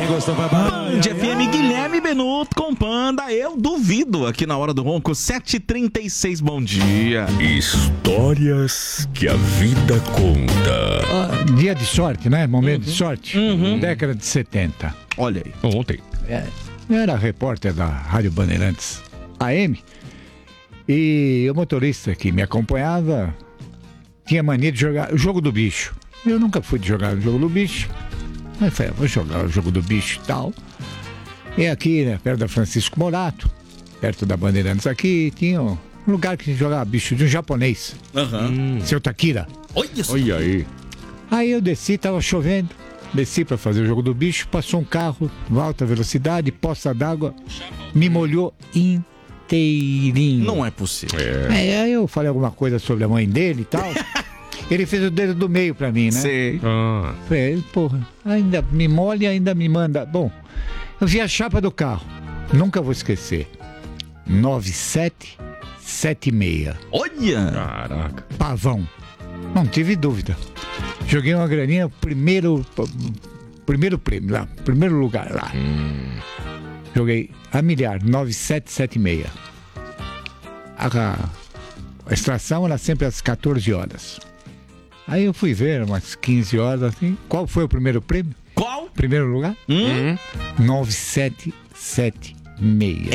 Band FM, Guilherme Benuto com Panda, eu duvido, aqui na Hora do Ronco, 7h36, bom dia. Histórias que a vida conta. Dia de sorte, né? Momento de sorte. Década de 70. Olha aí. Ontem. Eu era repórter da Rádio Bandeirantes AM e o motorista que me acompanhava tinha mania de jogar o jogo do bicho. Eu nunca fui de jogar o jogo do bicho. Aí falei, vou jogar o jogo do bicho e tal. E aqui, né, perto da Francisco Morato, perto da Bandeirantes aqui, tinha um lugar que a gente jogava bicho de um japonês. Seu Takira. Olha aí. Aí eu desci, tava chovendo. Desci pra fazer o jogo do bicho, passou um carro, alta velocidade, poça d'água, me molhou inteirinho. Não é possível. Aí eu falei alguma coisa sobre a mãe dele e tal. Ele fez o dedo do meio pra mim, né? Sei. Falei, porra, ainda me molha, ainda me manda. Bom, eu vi a chapa do carro, nunca vou esquecer. 9776. Olha! Caraca. Pavão. Não tive dúvida. Joguei uma graninha, primeiro prêmio lá, primeiro lugar lá. Joguei a milhar, 9776. A extração era sempre às 14 horas. Aí eu fui ver, umas 15 horas assim. Qual foi o primeiro prêmio? Qual? Primeiro lugar? 9776.